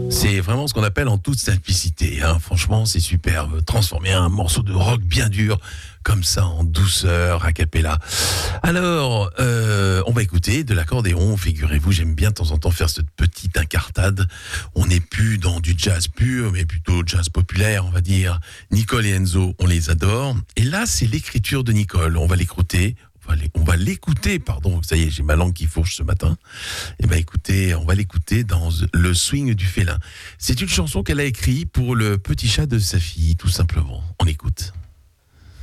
C'est vraiment ce qu'on appelle en toute simplicité. Hein. Franchement, c'est superbe. Transformer un morceau de rock bien dur, comme ça, en douceur, a cappella. Alors, on va écouter de l'accordéon. Figurez-vous, j'aime bien de temps en temps faire cette petite incartade. On n'est plus dans du jazz pur, mais plutôt jazz populaire, on va dire. Nicole et Enzo, on les adore. Et là, c'est l'écriture de Nicole. On va l'écouter. On va l'écouter, pardon, ça y est, j'ai ma langue qui fourche ce matin. Eh ben écoutez, on va l'écouter dans Le swing du félin. C'est une chanson qu'elle a écrite pour le petit chat de sa fille, tout simplement. On écoute.